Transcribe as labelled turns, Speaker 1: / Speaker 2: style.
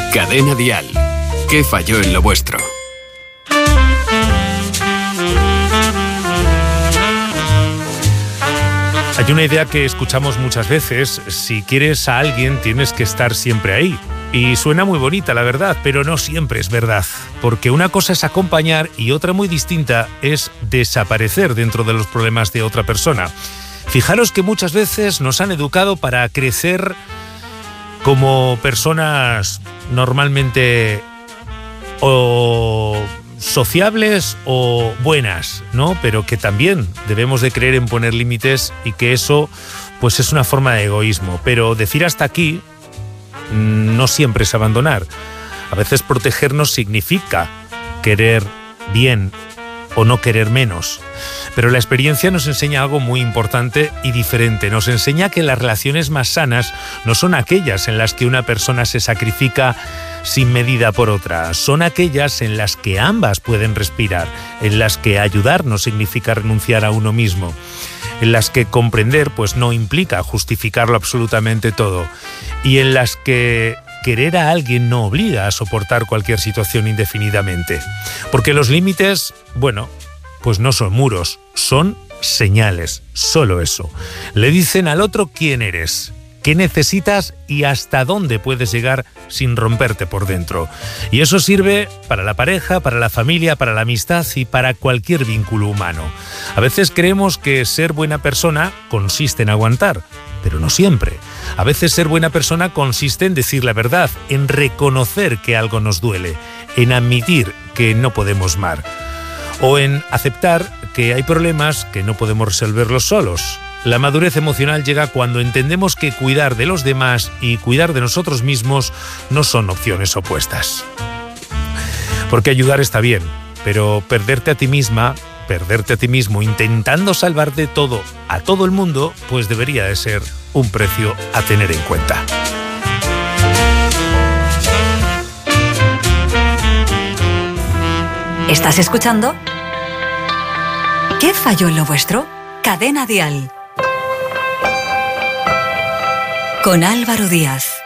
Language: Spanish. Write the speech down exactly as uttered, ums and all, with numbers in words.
Speaker 1: Cadena Dial. ¿Qué falló en lo vuestro?
Speaker 2: Hay una idea que escuchamos muchas veces: si quieres a alguien tienes que estar siempre ahí. Y suena muy bonita, la verdad, pero no siempre es verdad. Porque una cosa es acompañar y otra muy distinta es desaparecer dentro de los problemas de otra persona. Fijaros que muchas veces nos han educado para crecer como personas normalmente o sociables o buenas, ¿no? Pero que también debemos de creer en poner límites, y que eso pues es una forma de egoísmo. Pero decir hasta aquí no siempre es abandonar. A veces protegernos significa querer bien o no querer menos. Pero la experiencia nos enseña algo muy importante y diferente. Nos enseña que las relaciones más sanas no son aquellas en las que una persona se sacrifica sin medida por otra. Son aquellas en las que ambas pueden respirar, en las que ayudar no significa renunciar a uno mismo, en las que comprender pues no implica justificarlo absolutamente todo, y en las que querer a alguien no obliga a soportar cualquier situación indefinidamente. Porque los límites, bueno, pues no son muros, son señales, solo eso. Le dicen al otro quién eres, qué necesitas y hasta dónde puedes llegar sin romperte por dentro. Y eso sirve para la pareja, para la familia, para la amistad y para cualquier vínculo humano. A veces creemos que ser buena persona consiste en aguantar, pero no siempre. A veces ser buena persona consiste en decir la verdad, en reconocer que algo nos duele, en admitir que no podemos más, o en aceptar que hay problemas que no podemos resolverlos solos. La madurez emocional llega cuando entendemos que cuidar de los demás y cuidar de nosotros mismos no son opciones opuestas. Porque ayudar está bien, pero perderte a ti misma, perderte a ti mismo intentando salvar de todo a todo el mundo, pues debería de ser un precio a tener en cuenta.
Speaker 3: ¿Estás escuchando? ¿Qué falló en lo vuestro? Cadena Dial. Con Álvaro Díaz.